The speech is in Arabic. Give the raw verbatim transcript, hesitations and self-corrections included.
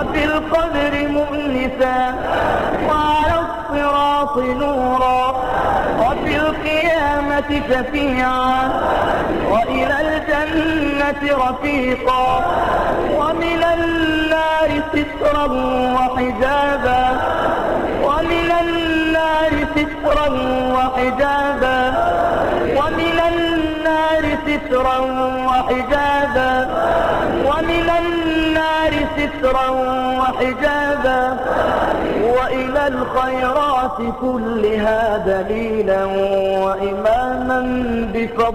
وفي القبر مؤنسا وعلى الصراط نورا وفي القيامة شفيعا وإلى الجنة رفيقا ومن النار سترا وحجابا ومن النار سترا وحجابا ومن النار سترا وحجابا ومن النار سترا وحجابا وإلى الخيرات كلها دليلا وإماما بفضل